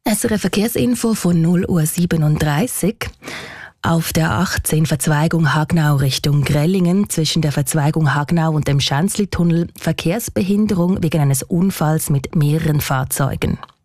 SRF Verkehrsinfo von 0:37 Uhr. Auf der A18 Verzweigung Hagnau Richtung Grellingen zwischen der Verzweigung Hagnau und dem Schänzli-Tunnel Verkehrsbehinderung wegen eines Unfalls mit mehreren Fahrzeugen.